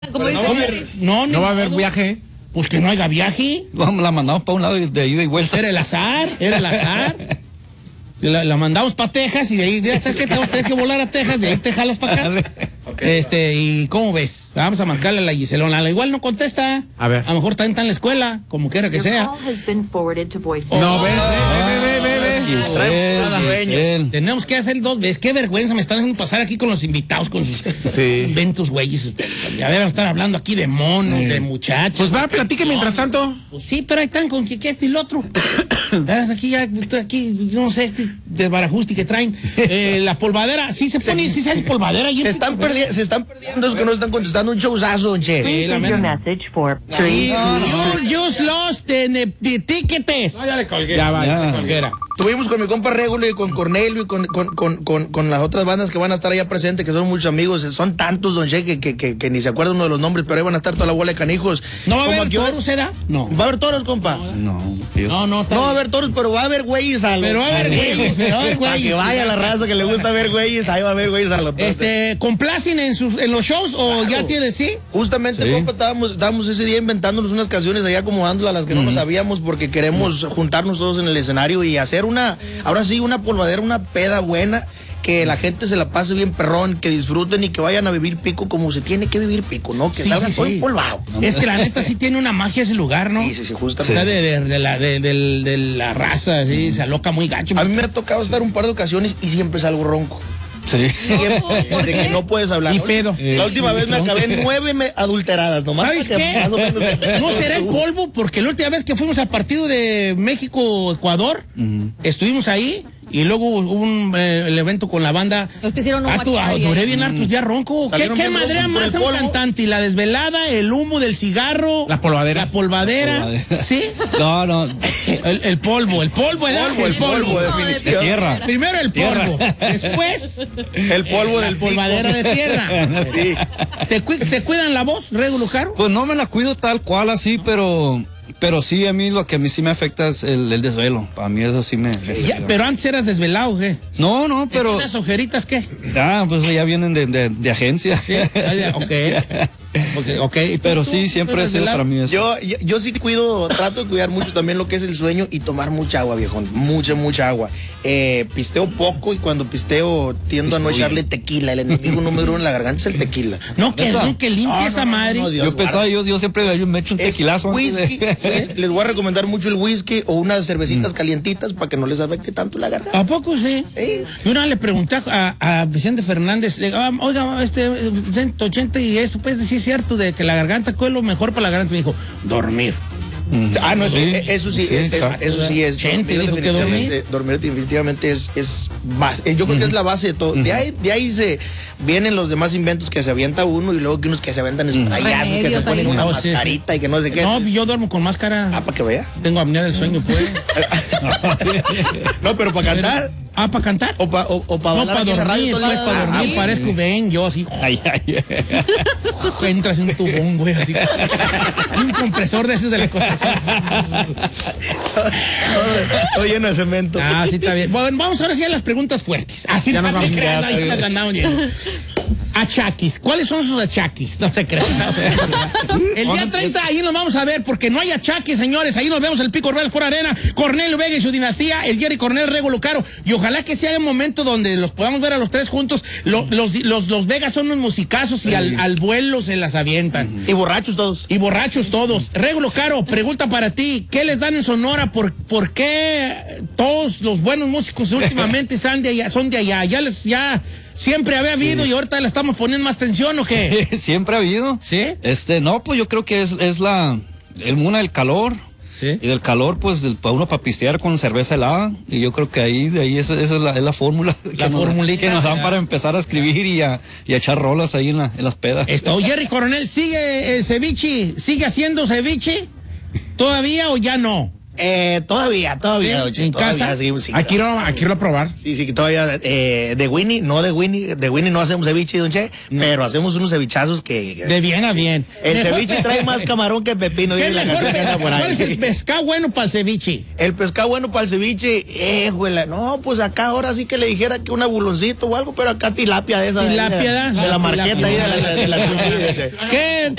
Como dice Jerry. No va a haber viaje. Pues que no haya viaje. Vamos, la mandamos para un lado de ida y vuelta. Era el azar. La mandamos para Texas y de ahí, ¿sabes qué? Tenemos que volar a Texas, de ahí te jalas para acá. ¿Y cómo ves? Vamos a marcarle a la Giselona. Igual no contesta. A ver. A lo mejor está en la escuela, como quiera que sea. No, ve. Giselle. Tenemos que hacer 2 veces. Qué vergüenza me están haciendo pasar aquí con los invitados, con sus inventos, güeyes. Ustedes. Ya deben estar hablando aquí de monos, de muchachos. Pues va, platique mientras tanto. Pues sí, pero ahí están con que este y el otro. Aquí, no sé, de Barajusti que traen. La polvadera, sí se pone, sí se hace polvadera. Se están perdiendo, es que no están contestando un showzazo, don Che. Sí, la mera. You just lost the tickets. No, ya le colgué. Ya le colgué. Tuvimos con mi compa Regulo y con Cornelio y con las otras bandas que van a estar allá presentes, que son muchos amigos. Son tantos, don Che, que ni se acuerda uno de los nombres, pero ahí van a estar toda la bola de canijos. ¿No va a haber toros, será? No. ¿Va a haber toros, compa? No va a haber toros, pero va a haber güeyes a los... Pero va a haber güeyes, Para que vaya la raza que le gusta ver güeyes, ahí va a haber güeyes a los... ¿Complacen en los shows o ya tienes, sí? Justamente, compa, estábamos ese día inventándonos unas canciones allá, acomodándolas a las que no nos sabíamos, porque queremos juntarnos todos en el escenario y hacer ahora sí, una polvadera, una peda buena, que la gente se la pase bien perrón, que disfruten y que vayan a vivir Pico como se tiene que vivir Pico, ¿no? Que salgan todo empolvado. Es que la neta sí tiene una magia ese lugar, ¿no? Sí, justamente. De la raza, sí, se aloca muy gacho. A mí me ha tocado estar un par de ocasiones y siempre salgo ronco. Sí. Siempre, de que no puedes hablar. Y pedo. La última vez me acabé 9 adulteradas, nomás. ¿Sabes qué? No será el polvo, porque la última vez que fuimos al partido de México-Ecuador, estuvimos ahí. Y luego hubo el evento con la banda. Los que hicieron un duré bien hartos ya ronco. ¿Qué madrea más a un cantante? ¿Y la desvelada, el humo del cigarro? La polvadera. ¿Sí? No. El polvo, definitivamente. Tierra. Primero el polvo, después el polvo del polvadera de tierra. Sí. ¿Se cuidan la voz, Regulo Caro? Pues no me la cuido tal cual así, pero sí, a mí lo que a mí sí me afecta es el desvelo. Para mí eso sí me pero antes eras desvelado, ¿qué? No, pero... ¿Esas ojeritas qué? Pues ya vienen de agencia. Sí, ok. Pero sí, siempre ha sido para mí eso. Yo sí trato de cuidar mucho también lo que es el sueño y tomar mucha agua, viejón. Mucha agua. Pisteo poco y cuando pisteo tiendo a no echarle tequila. El enemigo número 1 en la garganta es el tequila. No, que limpie esa madre. Yo pensaba, yo siempre me echo un tequilazo. Whisky. Les voy a recomendar mucho el whisky o unas cervecitas calientitas para que no les afecte tanto la garganta. ¿A poco sí? Y una vez le pregunté a Vicente Fernández, oiga, 180 y eso, pues sí es cierto, de que la garganta, ¿cuál es lo mejor para la garganta? Me dijo, dormir. No, eso sí es. Chente dijo que dormir definitivamente es base. Yo creo que es la base de todo. De ahí se vienen los demás inventos que se avienta uno y luego que unos que se aventan sprayazos, que se ponen una mascarita y que no sé qué. No, yo duermo con máscara. Para que vea. Tengo apnea del sueño, pues. No, pero para cantar. ¿Para cantar? O para dormir, parezco yo así. Entras en un tubón, güey, así. Un compresor de esos de la construcción. Todo lleno de cemento. Sí, está bien. Bueno, vamos ahora sí a las preguntas fuertes. Así ya nos vamos achaquis. ¿Cuáles son sus achaquis? No se crean. El día 30 ahí nos vamos a ver, porque no hay achaquis, señores. Ahí nos vemos el Pico Orbeles por Arena. Cornelio Vega y su dinastía, el Jerry Coronel, Regulo Caro. Y ojalá que sea un momento donde los podamos ver a los tres juntos. Los Vegas son unos musicazos y al vuelo se las avientan. Y borrachos todos. Regulo Caro, pregunta para ti. ¿Qué les dan en Sonora? ¿Por qué todos los buenos músicos últimamente son de allá? Ya siempre había habido y ahorita le estamos poniendo más tensión, ¿o qué? Siempre ha habido. ¿Sí? No, pues yo creo que es el calor. ¿Sí? Y del calor, pues, uno para pistear con cerveza helada. Y yo creo que de ahí esa es la fórmula. La formulita. Que nos dan para empezar a escribir y a echar rolas ahí en las pedas. Jerry Coronel, ¿sigue el ceviche? ¿Sigue haciendo ceviche? ¿Todavía o ya no? Todavía, don Cheto, ¿En todavía, casa? sí, Aquí lo a probar. Sí, todavía, de Winnie no hacemos ceviche, don Che, pero hacemos unos cevichazos que... De bien a bien. El Mejor ceviche trae más camarón que pepino. ¿Qué dice la mejor canción que anda por ahí. ¿Cuál es el pescado bueno para el ceviche? El pescado bueno para el ceviche, güey, no, pues acá ahora sí que le dijera que un abuloncito o algo, pero acá tilapia de esa. Tilapia, de la marqueta ahí, de la ¿Qué